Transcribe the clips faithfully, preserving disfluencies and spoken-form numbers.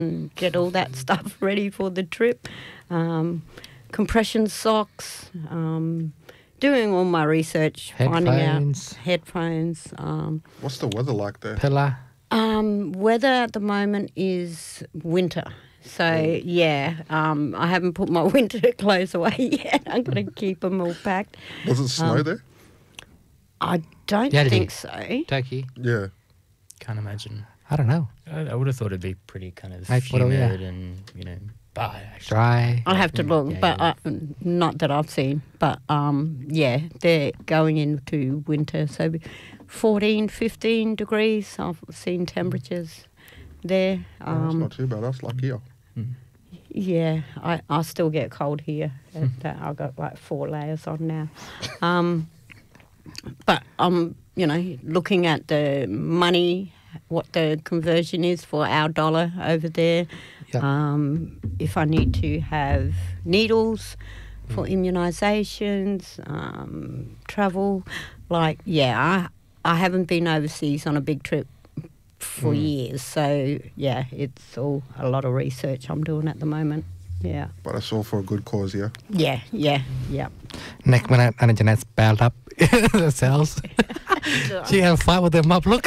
and get all that stuff ready for the trip. Um, compression socks, um, doing all my research, finding Headphones. out headphones. Um, What's the weather like there? Pillar. um, weather at the moment is winter. So, yeah, um, I haven't put my winter clothes away yet. I'm going to keep them all packed. Does it snow Um, there? I don't Yeah, did think you- so. Turkey. Yeah. Can't imagine. I don't know. I, I would have thought it'd be pretty kind of I thought, oh, yeah. humid and, you know, but actually, Dry. I'll have to look, Yeah, but yeah. I, not that I've seen. But, um, yeah, they're going into winter. So fourteen, fifteen degrees. I've seen temperatures there. Oh, that's Um, not too bad. That's like here. Yeah, I, I still get cold here. And, uh, I've got like four layers on now. Um, but I'm, you know, looking at the money, what the conversion is for our dollar over there. Yep. Um, if I need to have needles for immunisations, um, travel, like, yeah, I, I haven't been overseas on a big trip for years. So, yeah, it's all a lot of research I'm doing at the moment. Yeah. But it's all for a good cause, yeah? Yeah, yeah, yeah. Next minute, Anna Jeanette's bailed up the cells. She had a fight with them up, look.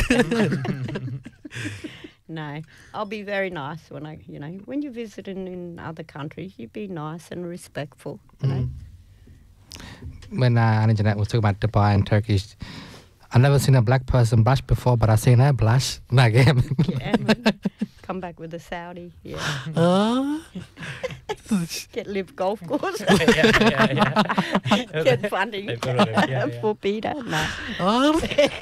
No, I'll be very nice when I, you know, when you're visiting in other countries, you be nice and respectful, you know. When uh, Anna Jeanette was talking about Dubai and Turkey, I've never seen a black person blush before, but I've seen her blush. Like him. Yeah, come back with a Saudi, yeah. Oh. Get live golf course, yeah, yeah, yeah. get funding They've got it, yeah, yeah. for Peter. No, Oh.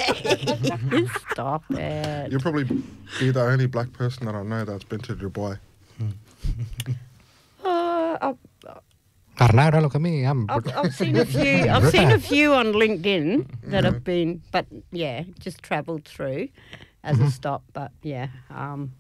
stop it. You'll probably be the only black person that I know that's been to Dubai. Uh, I've, I don't know, don't look at me. I'm I've, I've seen a few. I've seen a few on LinkedIn that have been, but yeah, just travelled through as a stop. But yeah, um,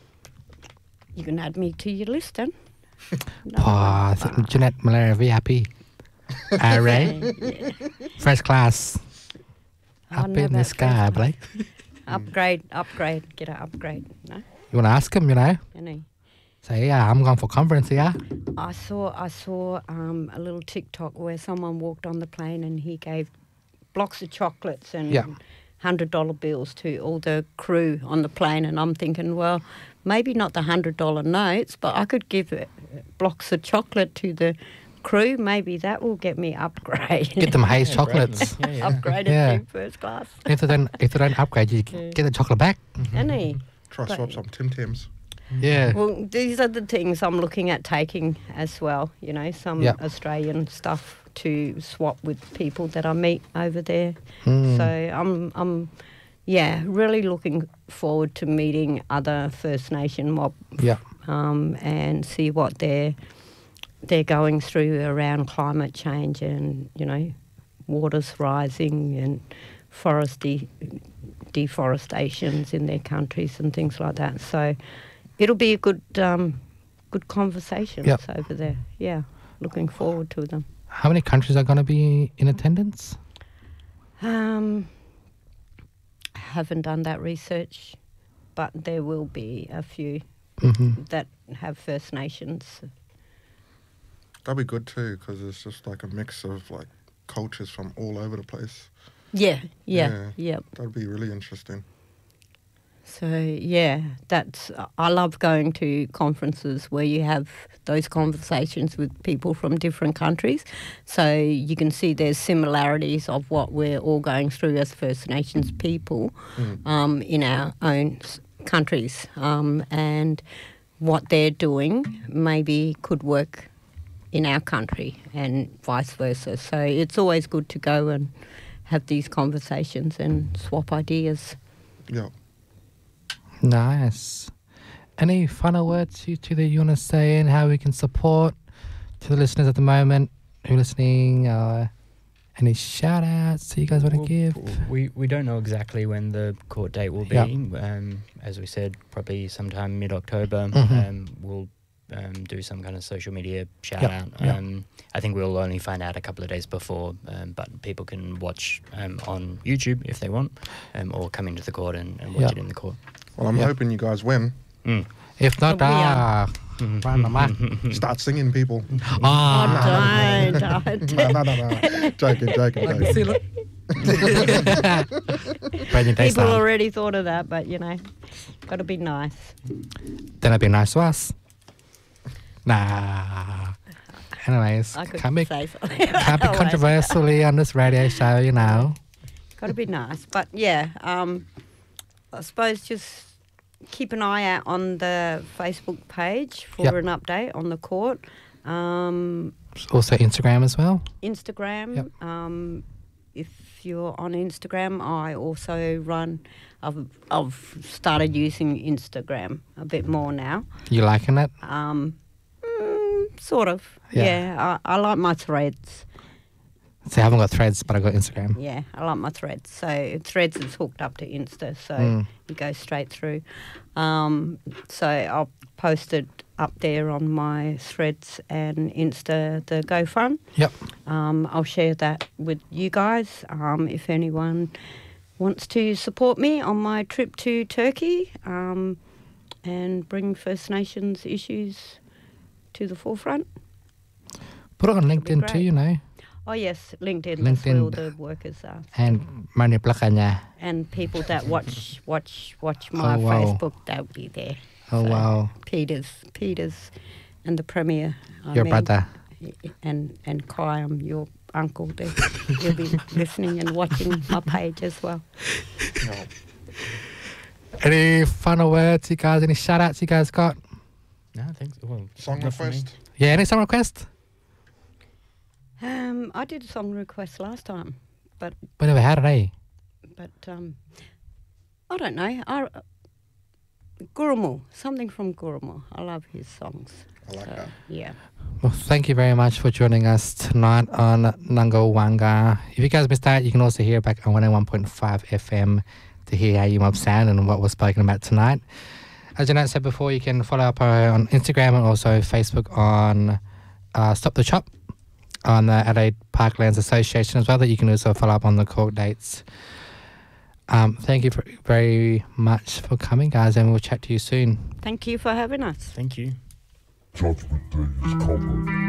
you can add me to your list then. No, Oh, I think Jeanette Malaria V I P. Array. yeah. First class. I'll Up in never the sky, first Blake. Upgrade, upgrade, get an upgrade. No, You want to ask him, you know? any. Say, yeah, I'm going for conference, yeah? I saw I saw um, a little TikTok where someone walked on the plane and he gave blocks of chocolates and Yeah. hundred dollar bills to all the crew on the plane, and I'm thinking, well, maybe not the hundred dollar notes, but I could give uh, blocks of chocolate to the crew. Maybe that will get me upgrade. Get them Haze Yeah, chocolates. great. Yeah, yeah. Upgraded Yeah. to first class. If they don't, if they don't upgrade, you Yeah. get the chocolate back. Any? Try But- swap some Tim Tams. Yeah. Well, these are the things I'm looking at taking as well, you know, some Yeah. Australian stuff to swap with people that I meet over there. Mm. So I'm, I'm, yeah, really looking forward to meeting other First Nation mob Yeah. um, and see what they're, they're going through around climate change and, you know, waters rising and forest de- deforestations in their countries and things like that. So it'll be a good um, good conversations Yep. over there. Yeah, looking forward to them. How many countries are going to be in attendance? Um, haven't done that research, but there will be a few Mm-hmm. that have First Nations. That'd be good too, because it's just like a mix of like cultures from all over the place. Yeah, yeah, Yeah. yeah. That'd be really interesting. So yeah, that's I love going to conferences where you have those conversations with people from different countries, so you can see there's similarities of what we're all going through as First Nations people Mm. um, in our own s- countries, um, and what they're doing maybe could work in our country and vice versa. So it's always good to go and have these conversations and swap ideas. Yeah. Nice. Any final words you two that you want to say and how we can support to the listeners at the moment who are listening? Uh, any shout outs that you guys want to Well, give? We we don't know exactly when the court date will be. Yeah. Um, as we said, probably sometime mid-October. Mhm. Um, we'll um, do some kind of social media shout Yep, out. yep. Um, I think we'll only find out a couple of days before, um, but people can watch um, on YouTube if they want, um, or come into the court and, and watch Yep. it in the court. Well, I'm Yeah. hoping you guys win. Mm. If not, We ah, are. run the mark. Start singing, people. Ah. Oh, don't, don't. no, no, no, no. Joking, joking, joking. Brendan Day People style. already thought of that, but you know, got to be nice. Then it'd be nice to us. Nah. Anyways, I could can't be, say something. can't be controversially on this radio show, you know. Got to be nice, but yeah, um, I suppose just keep an eye out on the Facebook page for Yep. an update on the court. Um, Also Instagram as well. Instagram. Yep. Um, if you're on Instagram, I also run. I've I've started using Instagram a bit more now. You liking it? Um, mm, sort of. Yeah. Yeah, I, I like my threads. See, I haven't got threads, but I got Instagram. Yeah, I like my threads. So threads is hooked up to Insta, so Mm. you go straight through. Um, so I'll post it up there on my threads and Insta, the GoFund. Yep. Um, I'll share that with you guys. Um, if anyone wants to support me on my trip to Turkey um, and bring First Nations issues to the forefront. Put it on be LinkedIn too, great. you know. Oh yes, LinkedIn. That's where LinkedIn. all the workers are. And Mani Plakanya. And people that watch watch watch my Oh, wow. Facebook, they'll be there. Oh, So, wow. Peters, Peters, and the Premier. I Your mean, brother. And and Kai, I'm your uncle. They, You'll be listening and watching my page as well. Any final words, you guys? Any shout outs you guys got? No, I think so. Well, Song not for me. request. Yeah, any song request? Um, I did a song request last time, but We never had it, eh? but um, I don't know. I Gurumu, something from Gurumu. I love his songs. I like So, that. yeah. Well, thank you very much for joining us tonight on Nungo Wanga. If you guys missed out, you can also hear back on one oh one point five F M to hear how you mob sound and what was spoken about tonight. As Jeanette said before, you can follow up her on Instagram and also Facebook on uh, Stop the Chop on the Adelaide Parklands Association as well, that you can also follow up on the court dates. Um, thank you for, very much for coming, guys, and we'll chat to you soon. Thank you for having us. Thank you. Judgment Day is coming.